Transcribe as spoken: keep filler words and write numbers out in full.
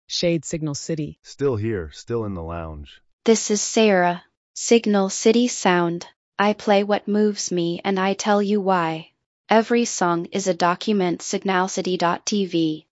Shade Signal City. Still here, still in the lounge. This is Sarah. Signal City Sound. I play what moves me and I tell you why. Every song is a document. Signal City dot T V.